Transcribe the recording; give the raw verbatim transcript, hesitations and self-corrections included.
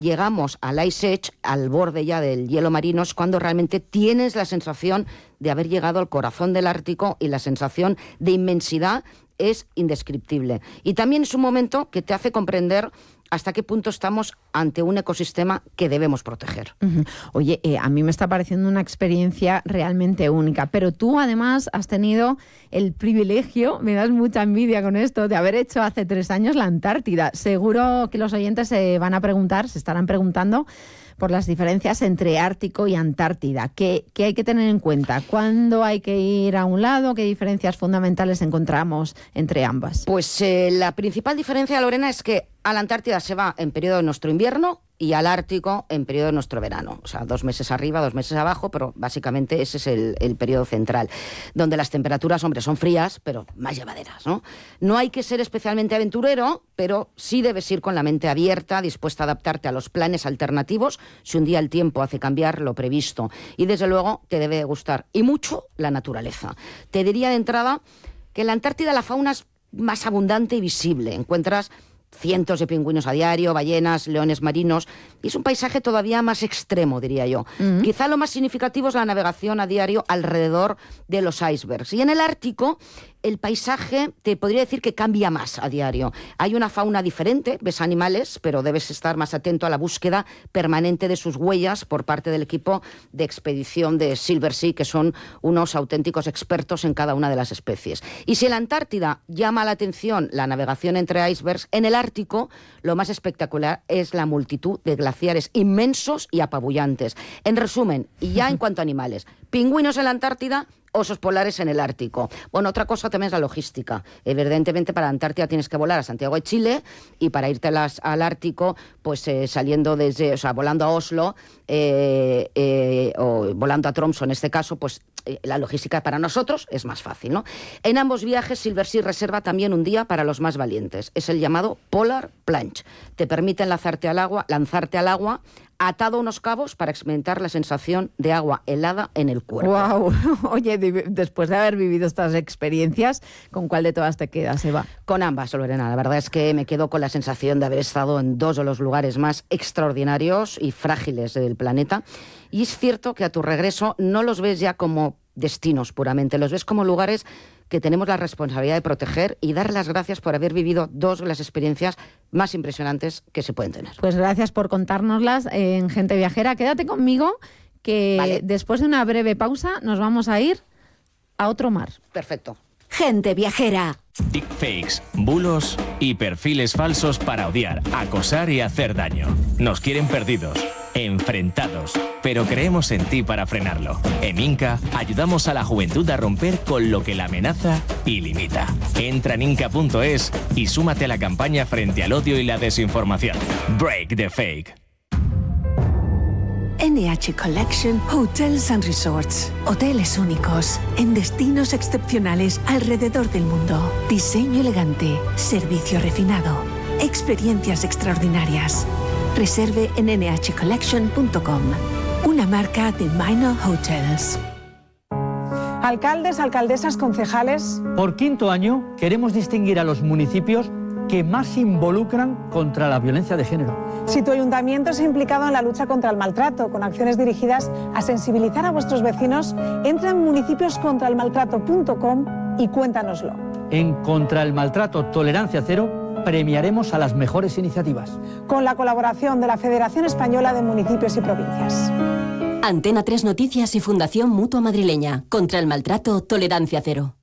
llegamos al Ice Edge, al borde ya del hielo marino, es cuando realmente tienes la sensación de haber llegado al corazón del Ártico y la sensación de inmensidad es indescriptible. Y también es un momento que te hace comprender hasta qué punto estamos ante un ecosistema que debemos proteger. Uh-huh. Oye, eh, a mí me está pareciendo una experiencia realmente única, pero tú además has tenido el privilegio, me das mucha envidia con esto, de haber hecho hace tres años la Antártida. Seguro que los oyentes se van a preguntar, se estarán preguntando por las diferencias entre Ártico y Antártida. ¿Qué, qué hay que tener en cuenta? ¿Cuándo hay que ir a un lado? ¿Qué diferencias fundamentales encontramos entre ambas? Pues eh, la principal diferencia, Lorena, es que a la Antártida se va en periodo de nuestro invierno y al Ártico en periodo de nuestro verano. O sea, dos meses arriba, dos meses abajo, pero básicamente ese es el, el periodo central, donde las temperaturas, hombre, son frías, pero más llevaderas, ¿no? No hay que ser especialmente aventurero, pero sí debes ir con la mente abierta, dispuesta a adaptarte a los planes alternativos, si un día el tiempo hace cambiar lo previsto. Y desde luego te debe gustar, y mucho, la naturaleza. Te diría de entrada que en la Antártida la fauna es más abundante y visible. Encuentras cientos de pingüinos a diario, ballenas, leones marinos, y es un paisaje todavía más extremo, diría yo. Uh-huh. Quizá lo más significativo es la navegación a diario alrededor de los icebergs. Y en el Ártico, el paisaje, te podría decir que cambia más a diario. Hay una fauna diferente, ves animales, pero debes estar más atento a la búsqueda permanente de sus huellas por parte del equipo de expedición de Silversea, que son unos auténticos expertos en cada una de las especies. Y si en la Antártida llama la atención la navegación entre icebergs, en el Ártico lo más espectacular es la multitud de glaciares inmensos y apabullantes. En resumen, y ya en cuanto a animales, pingüinos en la Antártida, osos polares en el Ártico. Bueno, otra cosa también es la logística. Evidentemente, para la Antártida tienes que volar a Santiago de Chile, y para irte a las, al Ártico, pues eh, saliendo desde, o sea, volando a Oslo, eh, eh, o volando a Tromsø en este caso, pues eh, la logística para nosotros es más fácil, ¿no? En ambos viajes, Silversea reserva también un día para los más valientes. Es el llamado Polar Plunge. Te permite lanzarte al agua, lanzarte al agua, atado a unos cabos para experimentar la sensación de agua helada en el cuerpo. Wow. Oye, después de haber vivido estas experiencias, ¿con cuál de todas te quedas, Eva? Con ambas, Lorena. La verdad es que me quedo con la sensación de haber estado en dos de los lugares más extraordinarios y frágiles del planeta. Y es cierto que a tu regreso no los ves ya como destinos puramente, los ves como lugares que tenemos la responsabilidad de proteger y dar las gracias por haber vivido dos de las experiencias más impresionantes que se pueden tener. Pues gracias por contárnoslas en Gente Viajera. Quédate conmigo, que vale, después de una breve pausa nos vamos a ir a otro mar. Perfecto. Gente Viajera. Deepfakes, bulos y perfiles falsos para odiar, acosar y hacer daño. Nos quieren perdidos, enfrentados, pero creemos en ti para frenarlo. En Inca ayudamos a la juventud a romper con lo que la amenaza y limita. Entra en inca punto es y súmate a la campaña frente al odio y la desinformación. Break the fake. N H Collection Hotels and Resorts. Hoteles únicos en destinos excepcionales alrededor del mundo. Diseño elegante, servicio refinado, experiencias extraordinarias. Reserve en ene hache collection punto com. Una marca de Minor Hotels. Alcaldes, alcaldesas, concejales. Por quinto año queremos distinguir a los municipios que más se involucran contra la violencia de género. Si tu ayuntamiento se ha implicado en la lucha contra el maltrato, con acciones dirigidas a sensibilizar a vuestros vecinos, entra en municipios contra el maltrato punto com y cuéntanoslo. En Contra el Maltrato Tolerancia Cero premiaremos a las mejores iniciativas. Con la colaboración de la Federación Española de Municipios y Provincias. Antena tres Noticias y Fundación Mutua Madrileña. Contra el Maltrato Tolerancia Cero.